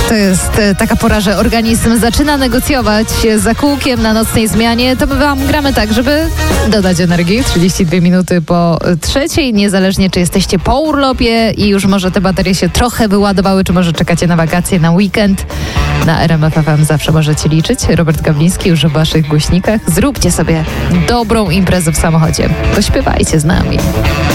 to jest taka pora, że organizm zaczyna negocjować za kółkiem na nocnej zmianie. To my wam gramy tak, żeby dodać energii. 32 minuty po 3:00, niezależnie czy jesteście po urlopie i już może te baterie się trochę wyładowały, czy może czekacie na wakacje, na weekend. Na RMF FM zawsze możecie liczyć. Robert Gawliński już w waszych głośnikach. Zróbcie sobie dobrą imprezę w samochodzie. Pośpiewajcie z nami.